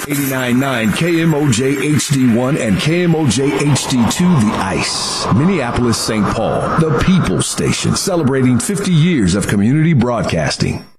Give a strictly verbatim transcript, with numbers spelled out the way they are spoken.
eighty-nine point nine K M O J H D one and K M O J H D two The Ice. Minneapolis, Saint Paul, the People's Station, celebrating fifty years of community broadcasting.